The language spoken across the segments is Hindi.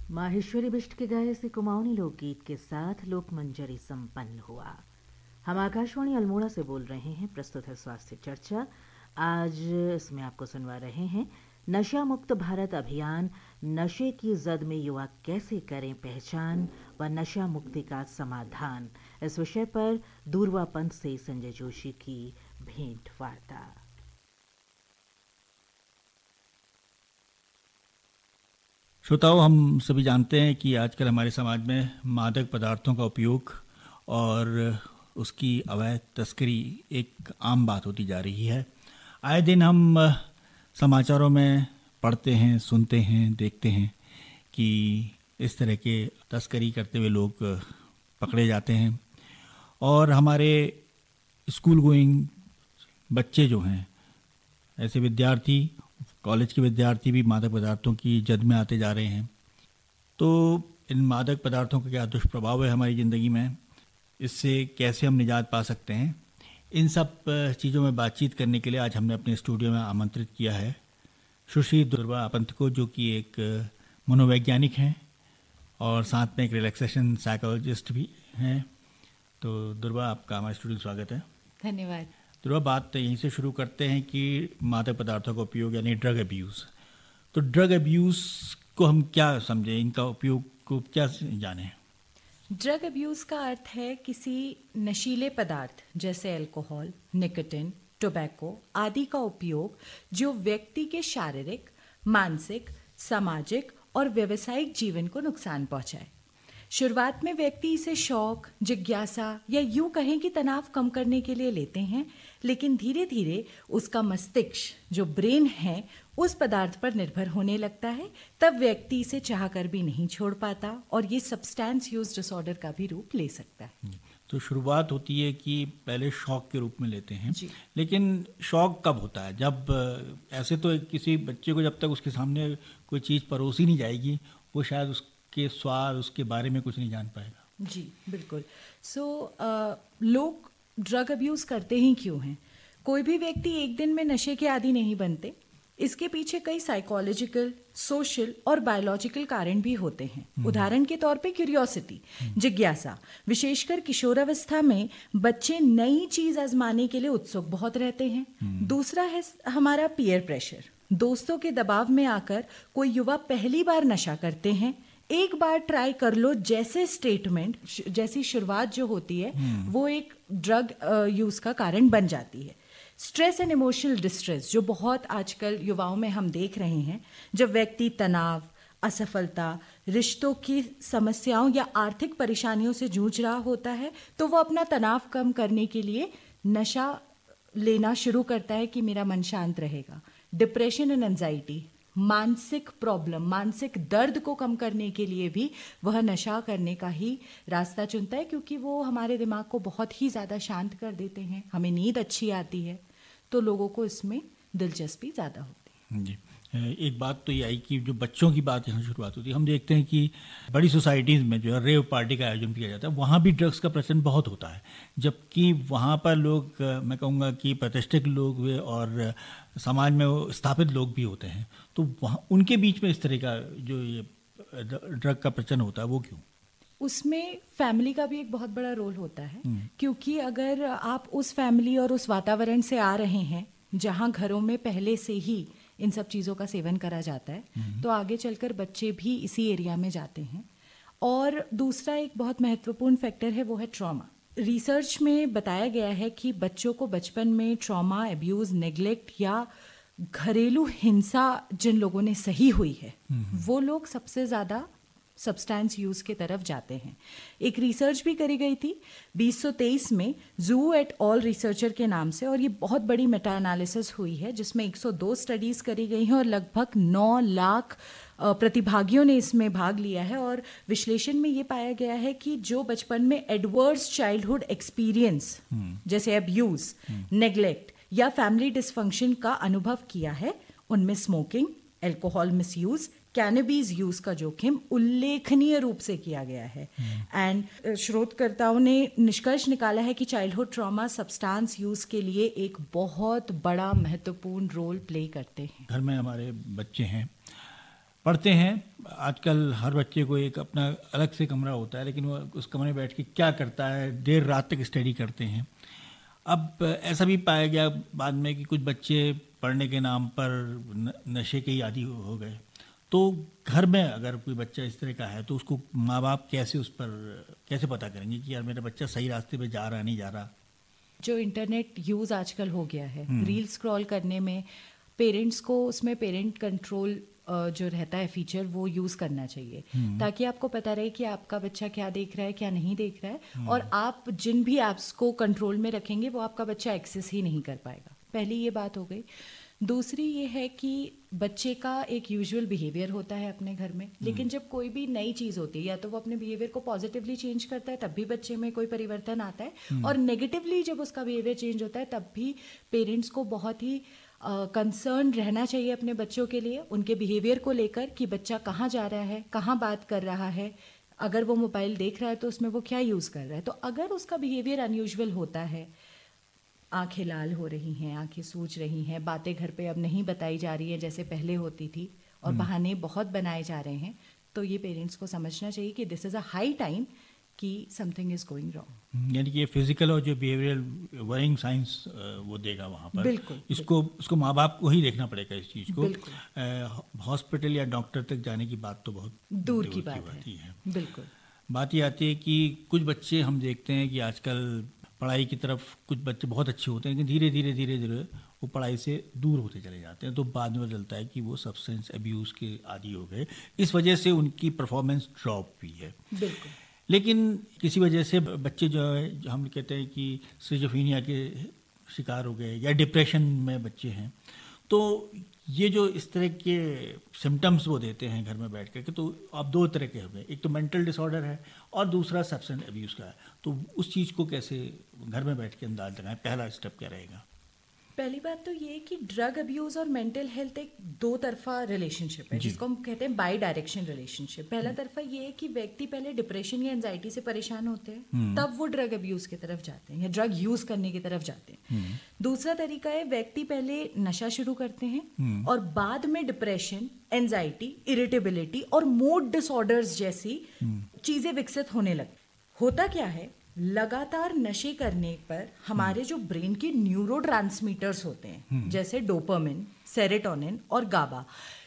माहेश्वरी बिष्ट के गाए से कुमाऊनी लोकगीत के साथ लोकमंजरी संपन्न हुआ। हम आकाशवाणी अल्मोड़ा से बोल रहे हैं। प्रस्तुत है स्वास्थ्य चर्चा। आज इसमें आपको सुनवा रहे हैं नशा मुक्त भारत अभियान, नशे की जद में युवा कैसे करें पहचान व नशा मुक्ति का समाधान। इस विषय पर दूरवा पंथ से संजय जोशी की भेंट वार्ता। श्रोताओं, हम सभी जानते हैं कि आजकल हमारे समाज में मादक पदार्थों का उपयोग और उसकी अवैध तस्करी एक आम बात होती जा रही है। आए दिन हम समाचारों में पढ़ते हैं, सुनते हैं, देखते हैं कि इस तरह के तस्करी करते हुए लोग पकड़े जाते हैं और हमारे स्कूल गोइंग बच्चे जो हैं, ऐसे विद्यार्थी, कॉलेज के विद्यार्थी भी मादक पदार्थों की जद में आते जा रहे हैं। तो इन मादक पदार्थों का क्या दुष्प्रभाव है हमारी ज़िंदगी में, इससे कैसे हम निजात पा सकते हैं, इन सब चीज़ों में बातचीत करने के लिए आज हमने अपने स्टूडियो में आमंत्रित किया है सुश्री दुर्वा पंथ को, जो कि एक मनोवैज्ञानिक हैं और साथ में एक रिलैक्सेशन साइकोलॉजिस्ट भी हैं। तो दुर्वा, आपका हमारे स्टूडियो में स्वागत है। धन्यवाद। दुर्वा, बात यहीं से शुरू करते हैं कि मादक पदार्थों का उपयोग यानी ड्रग अब्यूज़। तो ड्रग अब्यूज़ को हम क्या समझें, इनका उपयोग को क्या जानें? ड्रग अब्यूज़ का अर्थ है किसी नशीले पदार्थ जैसे अल्कोहल, निकोटिन, टोबैको आदि का उपयोग जो व्यक्ति के शारीरिक, मानसिक, सामाजिक और व्यावसायिक जीवन को नुकसान पहुंचाए। शुरुआत में व्यक्ति इसे शौक, जिज्ञासा या यूं कहें कि तनाव कम करने के लिए लेते हैं, लेकिन धीरे धीरे उसका मस्तिष्क जो ब्रेन है उस पदार्थ पर निर्भर होने लगता है। तब व्यक्ति इसे चाहकर भी नहीं छोड़ पाता और ये सब्सटेंस यूज डिसऑर्डर का भी रूप ले सकता है। तो शुरुआत होती है कि पहले शौक के रूप में लेते हैं जी। लेकिन शौक कब होता है? जब ऐसे तो किसी बच्चे को जब तक उसके सामने कोई चीज़ परोसी नहीं जाएगी, वो शायद उसके स्वाद, उसके बारे में कुछ नहीं जान पाएगा। जी बिल्कुल। लोग ड्रग अब्यूज़ करते ही क्यों हैं? कोई भी व्यक्ति एक दिन में नशे के आदी नहीं बनते। इसके पीछे कई साइकोलॉजिकल, सोशल और बायोलॉजिकल कारण भी होते हैं। उदाहरण के तौर पे क्यूरियोसिटी, जिज्ञासा। विशेषकर किशोरावस्था में बच्चे नई चीज आजमाने के लिए उत्सुक बहुत रहते हैं। दूसरा है हमारा पीयर प्रेशर। दोस्तों के दबाव में आकर कोई युवा पहली बार नशा करते हैं। एक बार ट्राई कर लो जैसे स्टेटमेंट, जैसी शुरुआत जो होती है वो एक ड्रग यूज का कारण बन जाती है। स्ट्रेस एंड इमोशनल डिस्ट्रेस जो बहुत आजकल युवाओं में हम देख रहे हैं, जब व्यक्ति तनाव, असफलता, रिश्तों की समस्याओं या आर्थिक परेशानियों से जूझ रहा होता है तो वो अपना तनाव कम करने के लिए नशा लेना शुरू करता है कि मेरा मन शांत रहेगा। डिप्रेशन एंड एंजाइटी, मानसिक प्रॉब्लम, मानसिक दर्द को कम करने के लिए भी वह नशा करने का ही रास्ता चुनता है, क्योंकि वो हमारे दिमाग को बहुत ही ज़्यादा शांत कर देते हैं, हमें नींद अच्छी आती है, तो लोगों को इसमें दिलचस्पी ज़्यादा होती है। जी, एक बात तो ये आई कि जो बच्चों की बात यहाँ शुरुआत होती है, हम देखते हैं कि बड़ी सोसाइटीज़ में जो है रेव पार्टी का आयोजन किया जाता है, वहाँ भी ड्रग्स का प्रचलन बहुत होता है। जबकि वहाँ पर लोग, मैं कहूँगा कि प्रतिष्ठित लोग हुए और समाज में वो स्थापित लोग भी होते हैं, तो वहाँ उनके बीच में इस तरह का जो ये ड्रग का प्रचलन होता है वो क्यों? उसमें फैमिली का भी एक बहुत बड़ा रोल होता है, क्योंकि अगर आप उस फैमिली और उस वातावरण से आ रहे हैं जहाँ घरों में पहले से ही इन सब चीज़ों का सेवन करा जाता है, तो आगे चलकर बच्चे भी इसी एरिया में जाते हैं। और दूसरा एक बहुत महत्वपूर्ण फैक्टर है, वो है ट्रॉमा। रिसर्च में बताया गया है कि बच्चों को बचपन में ट्रॉमा, एब्यूज़, नेग्लेक्ट या घरेलू हिंसा जिन लोगों ने सही हुई है, वो लोग सबसे ज़्यादा सब्सटेंस यूज़ के तरफ जाते हैं। एक रिसर्च भी करी गई थी 2023 में जू एट ऑल रिसर्चर के नाम से, और ये बहुत बड़ी मेटा एनालिसिस हुई है जिसमें 102 स्टडीज़ करी गई हैं और लगभग 9 लाख प्रतिभागियों ने इसमें भाग लिया है। और विश्लेषण में ये पाया गया है कि जो बचपन में एडवर्स चाइल्डहुड एक्सपीरियंस जैसे अब्यूज़, नेग्लेक्ट या फैमिली डिसफंक्शन का अनुभव किया है, उनमें smoking, alcohol misuse, cannabis use का जोखिम उल्लेखनीय रूप से किया गया है। एंड शोधकर्ताओं ने निष्कर्ष निकाला है कि चाइल्डहुड ट्रॉमा सब्सटेंस यूज के लिए एक बहुत बड़ा महत्वपूर्ण रोल प्ले करते हैं। घर में हमारे बच्चे हैं, पढ़ते हैं आजकल हर बच्चे को एक अपना अलग से कमरा होता है, लेकिन वो उस कमरे में बैठ के क्या करता है, देर रात तक स्टडी करते हैं। अब ऐसा भी पाया गया बाद में कि कुछ बच्चे पढ़ने के नाम पर नशे के ही आदी हो गए। तो घर में अगर कोई बच्चा इस तरह का है तो उसको माँ बाप कैसे उस पर कैसे पता करेंगे कि यार मेरा बच्चा सही रास्ते पे जा रहा है नहीं जा रहा। जो इंटरनेट यूज़ आजकल हो गया है, रील स्क्रॉल करने में पेरेंट्स को उसमें पेरेंट कंट्रोल जो रहता है फीचर वो यूज़ करना चाहिए, ताकि आपको पता रहे कि आपका बच्चा क्या देख रहा है क्या नहीं देख रहा है, और आप जिन भी ऐप्स को कंट्रोल में रखेंगे वो आपका बच्चा एक्सेस ही नहीं कर पाएगा। पहली ये बात हो गई। दूसरी ये है कि बच्चे का एक यूजुअल बिहेवियर होता है अपने घर में, लेकिन जब कोई भी नई चीज़ होती है या तो वो अपने बिहेवियर को पॉजिटिवली चेंज करता है तब भी बच्चे में कोई परिवर्तन आता है, और नेगेटिवली जब उसका बिहेवियर चेंज होता है तब भी पेरेंट्स को बहुत ही कंसर्न रहना चाहिए अपने बच्चों के लिए, उनके बिहेवियर को लेकर कि बच्चा कहाँ जा रहा है, कहाँ बात कर रहा है, अगर वो मोबाइल देख रहा है तो उसमें वो क्या यूज़ कर रहा है। तो अगर उसका बिहेवियर अनयूजुअल होता है, आंखें लाल हो रही हैं, आंखें सूज रही हैं, बातें घर पे अब नहीं बताई जा रही हैं जैसे पहले होती थी, और बहाने बहुत बनाए जा रहे हैं, तो ये पेरेंट्स को समझना चाहिए कि this is a high time कि समथिंग इज गोइंग रॉन्ग। यानी कि ये फिजिकल और जो बिहेवियरल वरिंग साइंस वो देगा वहाँ पर। बिल्कुल, इसको माँ बाप को ही देखना पड़ेगा इस चीज़ को। हॉस्पिटल या डॉक्टर तक जाने की बात तो बहुत दूर की बात है। बिल्कुल। बात ये आती है कि कुछ बच्चे हम देखते हैं कि आजकल पढ़ाई की तरफ कुछ बच्चे बहुत अच्छे होते हैं, लेकिन धीरे धीरे वो पढ़ाई से दूर होते चले जाते हैं, तो बाद में पता चलता है कि वो सब्सटेंस अब्यूज़ के आदी हो गए। इस वजह से उनकी परफॉर्मेंस ड्रॉप हुई है। बिल्कुल। लेकिन किसी वजह से बच्चे जो है, जो हम कहते हैं कि सिजोफ्रेनिया के शिकार हो गए या डिप्रेशन में बच्चे हैं, तो ये जो इस तरह के सिम्टम्स वो देते हैं घर में बैठ कर के, तो आप दो तरह के हो गए, एक तो मेंटल डिसऑर्डर है और दूसरा सब्सटेंस अब्यूज़ का है। तो उस चीज़ को कैसे घर में बैठ के अंदाज लगाएं, पहला स्टेप क्या रहेगा? पहली बात तो ये कि ड्रग अब्यूज़ और मेंटल हेल्थ एक दो तरफा रिलेशनशिप है, जिसको हम कहते हैं बाई डायरेक्शन रिलेशनशिप। पहला तरफा ये है कि व्यक्ति पहले डिप्रेशन या एंजाइटी से परेशान होते हैं, तब वो ड्रग अब्यूज़ की तरफ जाते हैं या ड्रग यूज़ करने की तरफ जाते हैं। दूसरा तरीका है व्यक्ति पहले नशा शुरू करते हैं और बाद में डिप्रेशन, एंजाइटी, इरिटेबिलिटी और मूड डिसऑर्डर्स जैसी चीज़ें विकसित होने लगती। होता क्या है, लगातार नशे करने पर हमारे जो ब्रेन के न्यूरोट्रांसमीटर्स होते हैं जैसे डोपामिन, सेरोटोनिन और गाबा,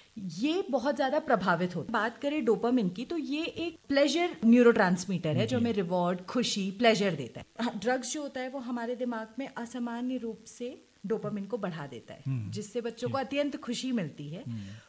ये बहुत ज़्यादा प्रभावित होते हैं। बात करें डोपामिन की, तो ये एक प्लेजर न्यूरोट्रांसमीटर है जो हमें रिवॉर्ड, खुशी, प्लेजर देता है। ड्रग्स जो होता है वो हमारे दिमाग में असामान्य रूप से डोपामिन को बढ़ा देता है, जिससे बच्चों को अत्यंत खुशी मिलती है,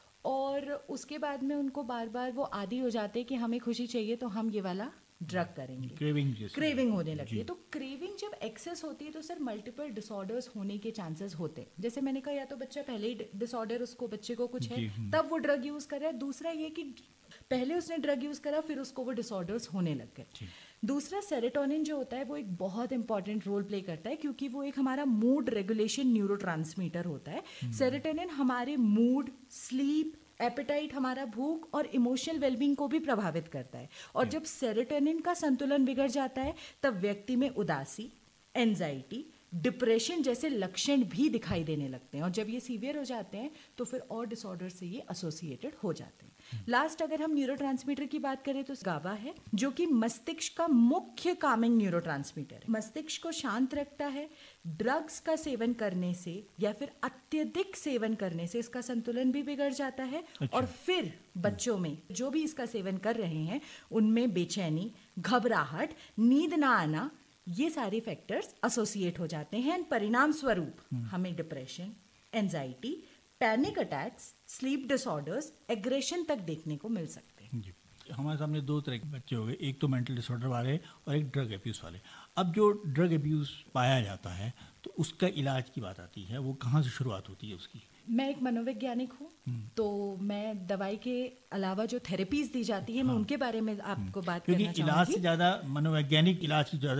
और उसके बाद में उनको बार बार वो आदी हो जाते हैं कि हमें खुशी चाहिए तो हम ये वाला ड्रग करेंगे। क्रेविंग होने लगती है। तो क्रेविंग जब एक्सेस होती है तो सर मल्टीपल डिसऑर्डर्स होने के चांसेस होते हैं। जैसे मैंने कहा, या तो बच्चा पहले ही डिसऑर्डर उसको, बच्चे को कुछ है तब वो ड्रग यूज कर रहा है। दूसरा ये कि पहले उसने ड्रग यूज करा फिर उसको वो डिसऑर्डर्स होने लग गए। दूसरा, सेरोटोनिन जो होता है वो एक बहुत इंपॉर्टेंट रोल प्ले करता है, क्योंकि वो एक हमारा मूड रेगुलेशन न्यूरोट्रांसमीटर होता है। सेरोटोनिन हमारे मूड, स्लीप, एपेटाइट, हमारा भूख और इमोशनल वेलबींग को भी प्रभावित करता है। और जब सेरोटोनिन का संतुलन बिगड़ जाता है तब व्यक्ति में उदासी, एंजाइटी, डिप्रेशन जैसे लक्षण भी दिखाई देने लगते हैं, और जब ये सीवियर हो जाते हैं तो फिर और डिसऑर्डर से ये एसोसिएटेड हो जाते हैं। लास्ट, अगर हम न्यूरोट्रांसमीटर की बात करें तो गाबा है, जो कि मस्तिष्क का मुख्य कामिंग न्यूरोट्रांसमीटर है, मस्तिष्क को शांत रखता है। ड्रग्स का सेवन करने से या फिर अत्यधिक सेवन करने से इसका संतुलन भी बिगड़ जाता है। अच्छा। और फिर बच्चों में जो भी इसका सेवन कर रहे हैं उनमें बेचैनी, घबराहट, नींद ना आना, ये सारे फैक्टर्स एसोसिएट हो जाते हैं। परिणाम स्वरूप हमें depression, anxiety, panic attacks, sleep disorders, aggression तक देखने को मिल सकते हैं। हमारे सामने दो तरह के बच्चे हो गए, एक तो मेंटल डिसऑर्डर वाले और एक ड्रग अब्यूज़ वाले। अब जो ड्रग अब्यूज़ पाया जाता है तो उसका इलाज की बात आती है, वो कहाँ से शुरुआत होती है उसकी? मैं एक मनोवैज्ञानिक हूँ, तो मैं दवाई के अलावा जो थेरेपीज दी जाती है मैं उनके बारे में आपको बात करना चाहूँगी। क्योंकि इलाज से ज़्यादा मनोवैज्ञानिक इलाज की ज़्यादा